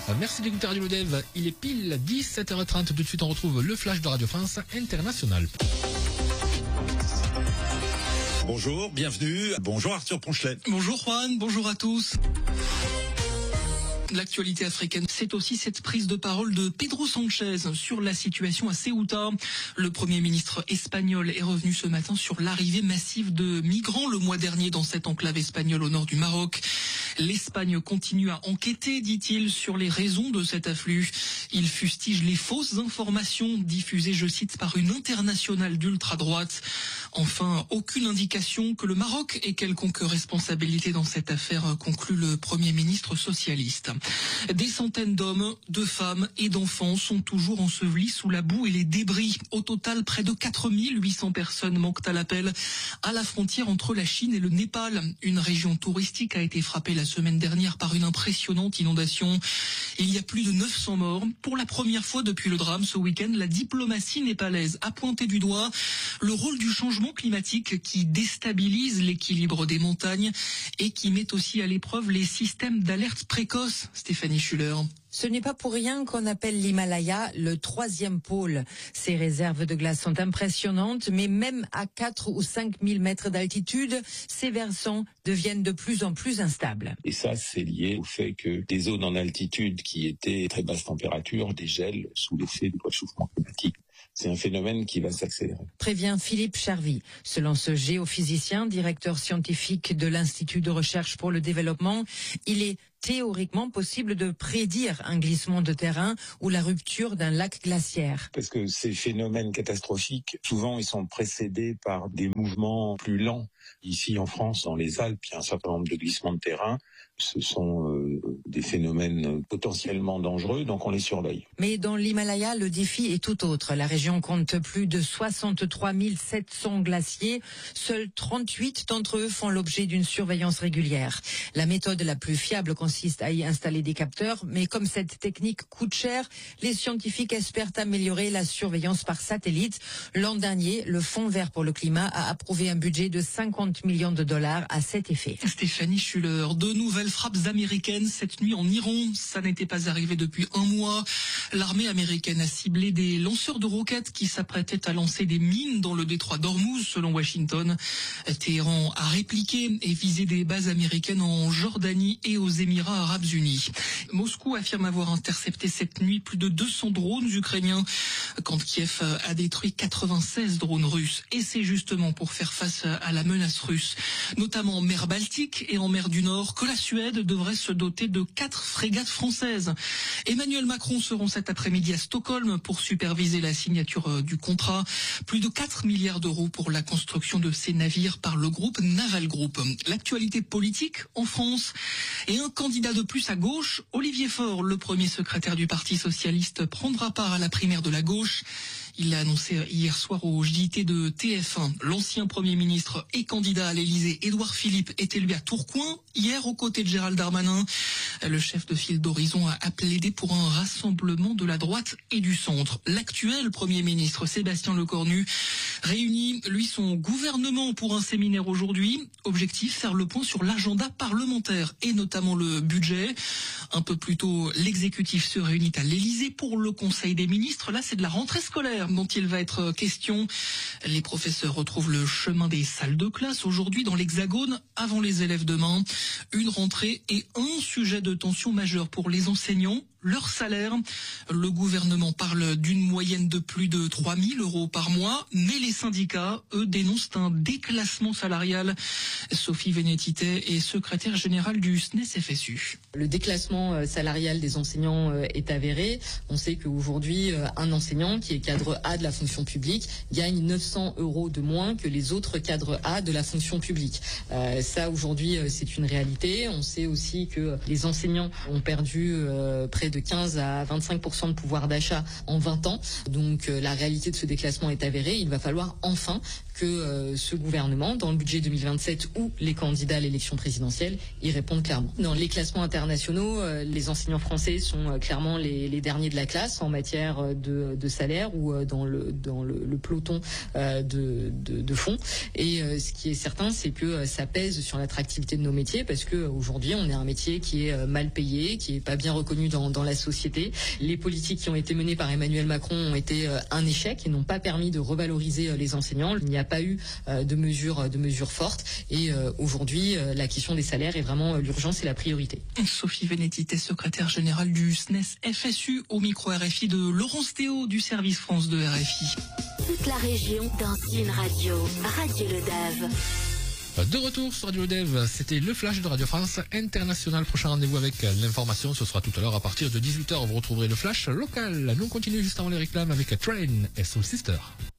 Merci d'écouter Radio Dev. Il est pile 17h30. Tout de suite, on retrouve le flash de Radio France International. Bonjour, bienvenue. Bonjour Arthur Ponchelet. Bonjour Juan, bonjour à tous. L'actualité africaine, c'est aussi cette prise de parole de Pedro Sanchez sur la situation à Ceuta. Le Premier ministre espagnol est revenu ce matin sur l'arrivée massive de migrants le mois dernier dans cette enclave espagnole au nord du Maroc. L'Espagne continue à enquêter, dit-il, sur les raisons de cet afflux. Il fustige les fausses informations diffusées, je cite, par une internationale d'ultra-droite. Enfin, aucune indication que le Maroc ait quelconque responsabilité dans cette affaire, conclut le Premier ministre socialiste. Des centaines d'hommes, de femmes et d'enfants sont toujours ensevelis sous la boue et les débris. Au total, près de 4800 personnes manquent à l'appel à la frontière entre la Chine et le Népal. Une région touristique a été frappée la semaine dernière par une impressionnante inondation. Il y a plus de 900 morts. Pour la première fois depuis le drame ce week-end, la diplomatie népalaise a pointé du doigt le rôle du changement climatique qui déstabilise l'équilibre des montagnes et qui met aussi à l'épreuve les systèmes d'alerte précoce. Stéphanie Schuller. Ce n'est pas pour rien qu'on appelle l'Himalaya le troisième pôle. Ces réserves de glace sont impressionnantes, mais même à 4 ou 5 000 mètres d'altitude, ces versants deviennent de plus en plus instables. Et ça, c'est lié au fait que des zones en altitude qui étaient très basse température dégèlent sous l'effet du réchauffement climatique. C'est un phénomène qui va s'accélérer. Prévient Philippe Charvy. Selon ce géophysicien, directeur scientifique de l'Institut de recherche pour le développement, il est théoriquement possible de prédire un glissement de terrain ou la rupture d'un lac glaciaire. Parce que ces phénomènes catastrophiques, souvent, ils sont précédés par des mouvements plus lents. Ici, en France, dans les Alpes, il y a un certain nombre de glissements de terrain. Ce sont des phénomènes potentiellement dangereux, donc on les surveille. Mais dans l'Himalaya, le défi est tout autre. La région compte plus de 63 700 glaciers. Seuls 38 d'entre eux font l'objet d'une surveillance régulière. La méthode la plus fiable consiste à y installer des capteurs, mais comme cette technique coûte cher, les scientifiques espèrent améliorer la surveillance par satellite. L'an dernier, le Fonds vert pour le climat a approuvé un budget de 50 millions de dollars à cet effet. Stéphanie Schuller, de nouvelles frappes américaines cette nuit en Iran. Ça n'était pas arrivé depuis un mois. L'armée américaine a ciblé des lanceurs de roquettes qui s'apprêtaient à lancer des mines dans le détroit d'Ormuz, selon Washington. Téhéran a répliqué et visé des bases américaines en Jordanie et aux Émirats arabes unis. Moscou affirme avoir intercepté cette nuit plus de 200 drones ukrainiens, quand Kiev a détruit 96 drones russes. Et c'est justement pour faire face à la menace russe, notamment en mer Baltique et en mer du Nord, que la Suède devrait se doter de 4 frégates françaises. Emmanuel Macron seront cet après-midi à Stockholm pour superviser la signature du contrat. Plus de 4 milliards d'euros pour la construction de ces navires par le groupe Naval Group. L'actualité politique en France et un candidat de plus à gauche, Olivier Faure, le premier secrétaire du Parti socialiste, prendra part à la primaire de la gauche. Il l'a annoncé hier soir au JT de TF1. L'ancien Premier ministre et candidat à l'Élysée, Édouard Philippe, était lui à Tourcoing hier aux côtés de Gérald Darmanin. Le chef de file d'Horizon a plaidé pour un rassemblement de la droite et du centre. L'actuel Premier ministre, Sébastien Lecornu, réunit, lui, son gouvernement pour un séminaire aujourd'hui. Objectif, faire le point sur l'agenda parlementaire et notamment le budget. Un peu plus tôt, l'exécutif se réunit à l'Élysée pour le Conseil des ministres. Là, c'est de la rentrée scolaire dont il va être question. Les professeurs retrouvent le chemin des salles de classe aujourd'hui dans l'Hexagone avant les élèves demain. Une rentrée et un sujet de tension majeure pour les enseignants, leur salaire. Le gouvernement parle d'une moyenne de plus de 3 000 euros par mois, mais les syndicats, eux, dénoncent un déclassement salarial. Sophie Vénétité est secrétaire générale du SNES-FSU. Le déclassement salarial des enseignants est avéré. On sait qu'aujourd'hui, un enseignant qui est cadre A de la fonction publique gagne 900 euros de moins que les autres cadres A de la fonction publique. Ça, aujourd'hui, c'est une réalité. On sait aussi que les enseignants ont perdu près de 15 à 25% de pouvoir d'achat en 20 ans. Donc la réalité de ce déclassement est avérée. Il va falloir enfin que ce gouvernement, dans le budget 2027 ou les candidats à l'élection présidentielle, y répondent clairement. Dans les classements internationaux, les enseignants français sont clairement les derniers de la classe en matière de salaire ou dans le peloton de fond. Et ce qui est certain, c'est que ça pèse sur l'attractivité de nos métiers, parce que aujourd'hui, on est un métier qui est mal payé, qui est pas bien reconnu dans la société. Les politiques qui ont été menées par Emmanuel Macron ont été un échec et n'ont pas permis de revaloriser les enseignants. Il n'y a pas eu de mesures fortes. Et aujourd'hui, la question des salaires est vraiment l'urgence et la priorité. Sophie Vénétité, secrétaire générale du SNES FSU, au micro RFI de Laurence Théo du service France de RFI. Toute la région dans une radio, Radio Le Dave. De retour sur Radio Dev, c'était le flash de Radio France International. Prochain rendez-vous avec l'information, ce sera tout à l'heure à partir de 18h. Vous retrouverez le flash local. Nous on continue juste avant les réclames avec Train et Soul Sister.